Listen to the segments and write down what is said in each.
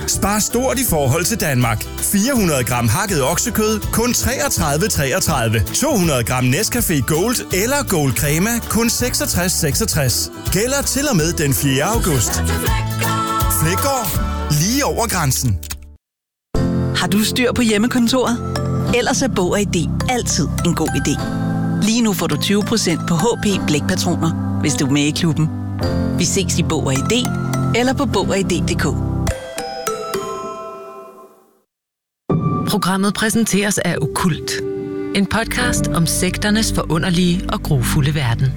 Spar stort i forhold til Danmark. 400 gram hakket oksekød, kun 33,33. 200 gram Nescafé Gold eller Gold Crema, kun 66,66. Gælder til og med den 4. august. Flækgaard. Lige over grænsen. Har du styr på hjemmekontoret? Ellers er Bog & ID altid en god idé. Lige nu får du 20% på HP blækpatroner, hvis du er med i klubben. Vi ses i Bog & ID eller på BogAid.dk. Programmet præsenteres af Okkult. En podcast om sekternes forunderlige og grufulde verden.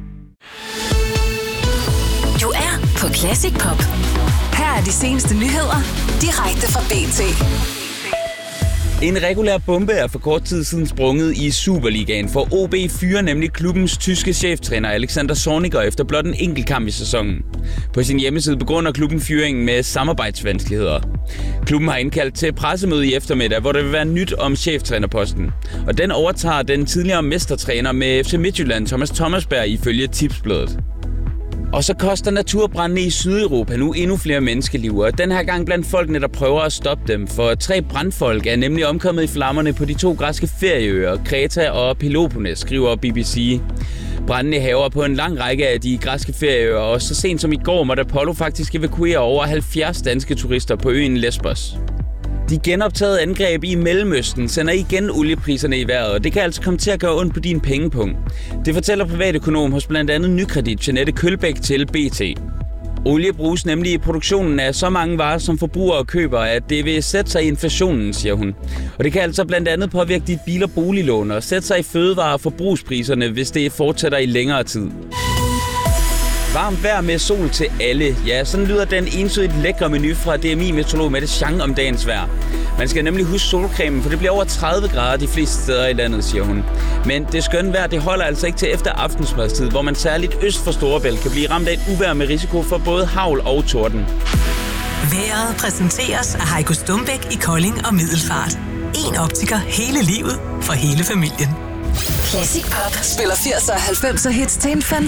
Du er på Classic Pop. Her er de seneste nyheder, direkte fra BT. En regulær bombe er for kort tid siden sprunget i Superligaen, for OB fyrer nemlig klubbens tyske cheftræner Alexander Zorniger efter blot en enkelt kamp i sæsonen. På sin hjemmeside begrunder klubben fyringen med samarbejdsvanskeligheder. Klubben har indkaldt til pressemøde i eftermiddag, hvor der vil være nyt om cheftrænerposten. Og den overtager den tidligere mestertræner med FC Midtjylland Thomas Thomasberg ifølge Tipsbladet. Og så koster naturbrandene i Sydeuropa nu endnu flere menneskeliv, og den her gang blandt folkene, der prøver at stoppe dem. For 3 brandfolk er nemlig omkommet i flammerne på de 2 græske ferieøer, Kreta og Peloponnes, skriver BBC. Brændene hærger på en lang række af de græske ferieøer, og så sent som i går måtte Apollo faktisk evakuere over 70 danske turister på øen Lesbos. De genoptagede angreb i Mellemøsten sender igen oliepriserne i vejret, og det kan altså komme til at gøre ondt på din pengepunkt. Det fortæller privatøkonom hos blandt andet Nykredit Jeanette Kølbæk til BT. Olie bruges nemlig i produktionen af så mange varer, som forbrugere køber, at det vil sætte sig i inflationen, siger hun. Og det kan altså blandt andet påvirke dit bil- og boliglån og sætte sig i fødevare- og forbrugspriserne, hvis det fortsætter i længere tid. Varmt vejr med sol til alle. Ja, sådan lyder den entydigt lækre menu fra DMI-meteorolog Mette Chang om dagens vejr. Man skal nemlig huske solcremen, for det bliver over 30 grader de fleste steder i landet, siger hun. Men det skønne vejr, det holder altså ikke til efter aftensmadstid, hvor man særligt øst for Storebælt kan blive ramt af et uvejr med risiko for både hagl og torden. Vejret præsenteres af Heiko Stumbæk i Kolding og Middelfart. En optiker hele livet for hele familien. Classic Pop spiller 80'er og 90'er hits til en fantastisk